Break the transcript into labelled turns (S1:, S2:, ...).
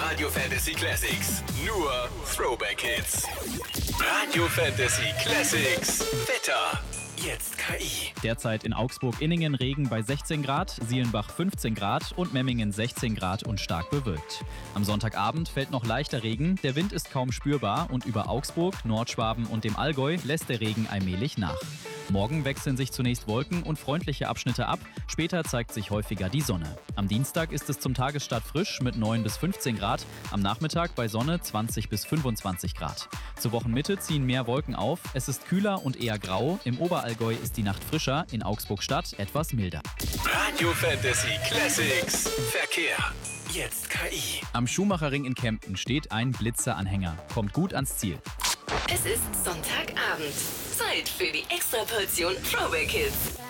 S1: Radio Fantasy Classics. Nur Throwback Hits. Radio Fantasy Classics. Wetter. Jetzt KI.
S2: Derzeit in Augsburg-Inningen Regen bei 16 Grad, Sielenbach 15 Grad und Memmingen 16 Grad und stark bewölkt. Am Sonntagabend fällt noch leichter Regen, der Wind ist kaum spürbar und über Augsburg, Nordschwaben und dem Allgäu lässt der Regen allmählich nach. Morgen wechseln sich zunächst Wolken und freundliche Abschnitte ab, später zeigt sich häufiger die Sonne. Am Dienstag ist es zum Tagesstart frisch mit 9 bis 15 Grad, am Nachmittag bei Sonne 20 bis 25 Grad. Zur Wochenmitte ziehen mehr Wolken auf, es ist kühler und eher grau, im Oberallgäu ist die Nacht frischer, in Augsburg-Stadt etwas milder.
S1: Radio Fantasy Classics. Verkehr. Jetzt KI.
S2: Am Schumacherring in Kempten steht ein Blitzer-Anhänger, kommt gut ans Ziel.
S3: Es ist Sonntagabend. Zeit für die Extraportion Throwback Hits.